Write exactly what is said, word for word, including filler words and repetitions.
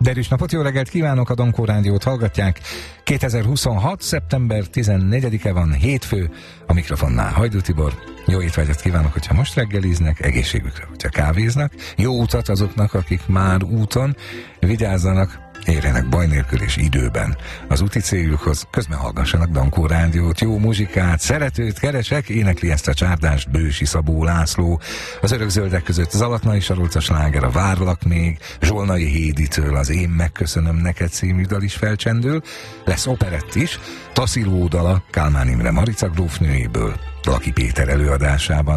Derűs napot, jó reggelt kívánok, a Donkó Rádiót hallgatják. kétezer-huszonhat. szeptember tizennegyedike van, hétfő, a mikrofonnál Hajdú Tibor. Jó étvágyat kívánok, hogyha most reggeliznek, egészségükre, hogyha kávéznak. Jó utat azoknak, akik már úton, vigyázzanak, érjenek baj nélkül és időben az úti céljukhoz, közben hallgassanak Donkó Rádiót, jó muzsikát, szeretőt keresek, énekli ezt a csárdást Bősi Szabó László, az Örök Zöldek között Zalatnai Sarolta sláger, a Várlak még, Zsolnai Héditől az Én megköszönöm neked című dal is felcsendül, lesz operett is, Tassilo dala Kálmán Imre Marica grófnőjéből, Laki Péter előadásában.